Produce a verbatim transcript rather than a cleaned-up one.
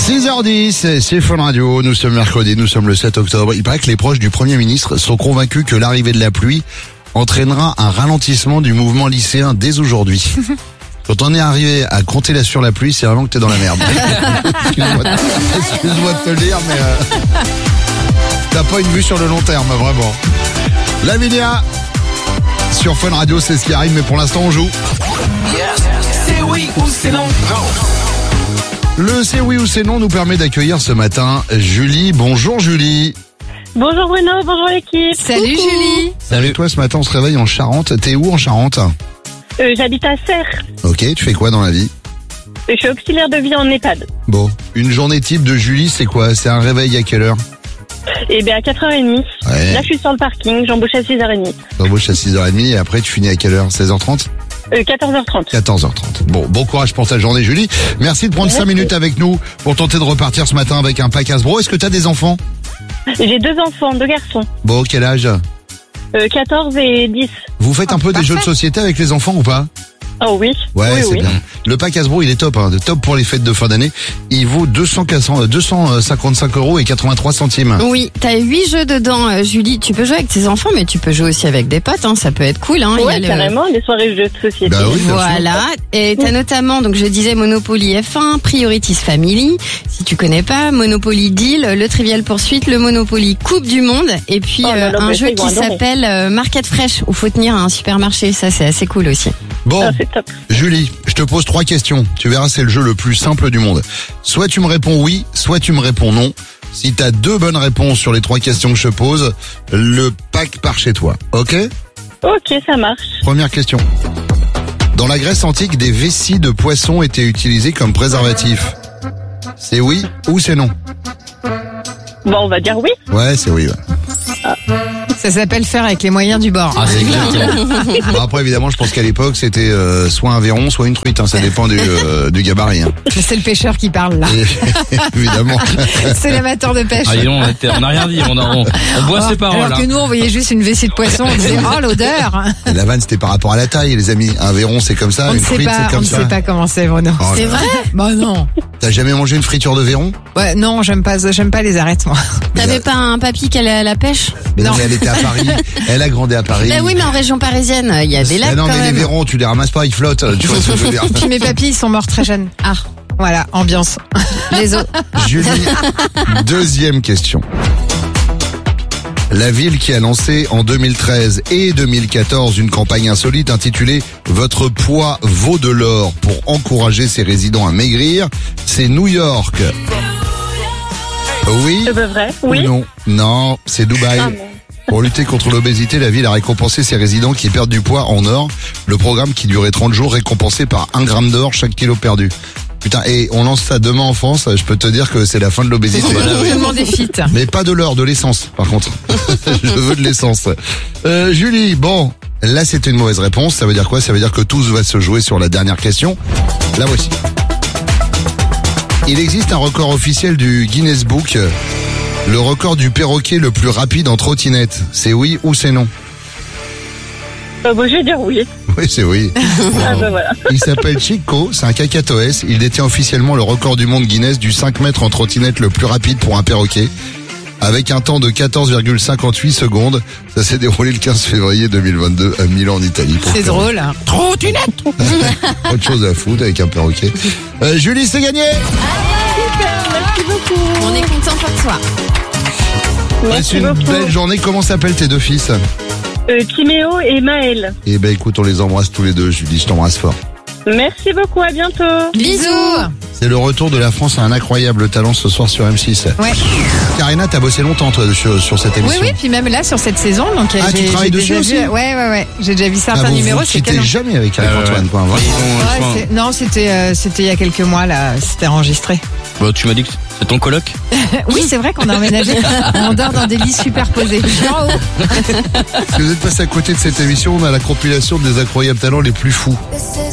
six heures dix, c'est Fun Radio, nous sommes mercredi, nous sommes le sept octobre. Il paraît que les proches du Premier ministre sont convaincus que l'arrivée de la pluie entraînera un ralentissement du mouvement lycéen dès aujourd'hui. Quand on est arrivé à compter là sur la pluie, c'est vraiment que t'es dans la merde. Excuse-moi, excuse-moi de te le dire, mais euh, t'as pas une vue sur le long terme, vraiment. Lavinia, sur Fun Radio, c'est ce qui arrive, mais pour l'instant on joue. Yes, c'est oui ou c'est non. Le c'est oui ou c'est non nous permet d'accueillir ce matin Julie. Bonjour Julie. Bonjour Bruno, bonjour l'équipe. Salut Coucou. Julie. Salut. Toi ce matin on se réveille en Charente. T'es où en Charente? Euh, J'habite à Serres. Ok, tu fais quoi dans la vie? Je suis auxiliaire de vie en EHPAD. Bon, une journée type de Julie c'est quoi? C'est un réveil à quelle heure? Et bien à quatre heures trente. Ouais. Là je suis sur le parking, j'embauche à six heures trente. T'embauches à six heures trente et après tu finis à quelle heure? seize heures trente? Euh, quatorze heures trente. quatorze heures trente. Bon, bon courage pour ta journée Julie. Merci de prendre Merci. cinq minutes avec nous pour tenter de repartir ce matin avec un pack Hasbro. Est-ce que t'as des enfants? J'ai deux enfants, deux garçons. Bon, quel âge? Euh, quatorze et dix. Vous faites un peu des parfait. jeux de société avec les enfants ou pas? Oh oui. Ouais, oui, c'est oui. bien. Le pack Hasbro, il est top, hein, de top pour les fêtes de fin d'année. Il vaut deux cents, deux cent cinquante-cinq euros et quatre-vingt-trois centimes. Oui, t'as huit jeux dedans, euh, Julie. Tu peux jouer avec tes enfants, mais tu peux jouer aussi avec des potes. Hein, ça peut être cool. Hein. Il y Ouais, a le- carrément, des soirées jeux de société. Bah oui, bien sûr. Voilà. Et t'as notamment, donc je disais Monopoly F un, Priorities Family. Si tu connais pas, Monopoly Deal, le Trivial Poursuite, le Monopoly Coupe du Monde, et puis Oh là euh, là, un mais jeu ça, ils vont qui adorer. s'appelle euh, Market Fresh, où faut tenir un supermarché. Ça, c'est assez cool aussi. Bon, Ah, c'est top. Julie, je te pose trois questions. Tu verras, c'est le jeu le plus simple du monde. Soit tu me réponds oui, soit tu me réponds non. Si t'as deux bonnes réponses sur les trois questions que je te pose, le pack part chez toi. Ok? Ok, ça marche. Première question. Dans la Grèce antique, des vessies de poisson étaient utilisées comme préservatifs. C'est oui ou c'est non? Bon, on va dire oui. Ouais, c'est oui. Ouais. Ça s'appelle faire avec les moyens du bord. Ah, c'est clair. Bon, après, évidemment, je pense qu'à l'époque, c'était euh, soit un verron, soit une truite. Hein, ça dépend du, euh, du gabarit. Hein. Mais c'est le pêcheur qui parle là. Et, évidemment. C'est l'amateur de pêche. Ah, dis donc, on était- on n'a rien dit, on, a, on, on boit Oh, ses paroles. alors hein. que nous on voyait juste une vessie de poisson, on disait oh l'odeur. La vanne, c'était par rapport à la taille, les amis. Un verron, c'est comme ça. On ne Une sait truite, pas, c'est on comme ne ça. sait pas comment c'est Bruno. Oh C'est là là. vrai? Bah non. T'as jamais mangé une friture de verron? Ouais, non, j'aime pas, j'aime pas les arêtes moi. T'avais pas un papy qui allait à la pêche? Mais non, Non. mais elle était à Paris. Elle a grandi à Paris. Bah oui, mais en région parisienne, il y a des Mais lacs non, quand mais les même. verrons, tu les ramasses pas, ils flottent. Tu vois ce que je veux dire? Puis mes papis ils sont morts très jeunes. Ah, Voilà, ambiance. les autres. Julie, deuxième question. La ville qui a lancé en deux mille treize et deux mille quatorze une campagne insolite intitulée « Votre poids vaut de l'or » pour encourager ses résidents à maigrir, c'est New York. Oui C'est pas vrai. ou Oui. non? Non, c'est Dubaï. Ah, non. Pour lutter contre l'obésité, la ville a récompensé ses résidents qui perdent du poids en or. Le programme qui durait trente jours récompensé par un gramme d'or chaque kilo perdu. Putain, et on lance ça demain en France, je peux te dire que c'est la fin de l'obésité. Seulement des feats. Mais pas de l'or, de l'essence, par contre. Je veux de l'essence. Euh, Julie, bon, là c'était une mauvaise réponse. Ça veut dire quoi? Ça veut dire que tout va se jouer sur la dernière question. La voici. Il existe un record officiel du Guinness Book. Le record du perroquet le plus rapide en trottinette. C'est oui ou c'est non? Euh, bon, je vais dire oui. Oui, c'est oui. Ah bah voilà. Il s'appelle Chico, c'est un cacatoès. Il détient officiellement le record du monde Guinness du cinq mètres en trottinette le plus rapide pour un perroquet. Avec un temps de quatorze virgule cinquante-huit secondes. Ça s'est déroulé le quinze février deux mille vingt-deux à Milan en Italie. Pour C'est faire drôle. autre chose à foutre avec un perroquet. Euh, Julie, c'est gagné! Merci beaucoup. On est content pour toi. Passe Merci une beaucoup. belle journée. Comment s'appellent tes deux fils? Euh, Timéo et Maël. Eh ben écoute, on les embrasse tous les deux. Julie, je t'embrasse fort. Merci beaucoup, à bientôt. Bisous. C'est le retour de la France à un incroyable talent ce soir sur M six. Ouais. Karina, t'as bossé longtemps toi sur, sur cette Oui, émission. oui, puis même là sur cette saison, donc Ah, j'ai, tu travailles j'ai dessus déjà aussi vu, ouais, ouais, ouais, j'ai déjà vu Ah, certains vous numéros. vous C'est quittez canon. jamais avec Ouais, ouais, Antoine, ouais. quoi, vraiment. Ils ont- Ouais, c'est- non, c'était, euh, c'était il y a quelques mois là, c'était enregistré. Bon, tu m'as dit que c'est ton coloc? Oui, c'est vrai qu'on a emménagé. On dort dans des lits superposés. Je suis en haut. Si vous êtes passé à côté de cette émission, on a la compilation des incroyables talents les plus fous. This is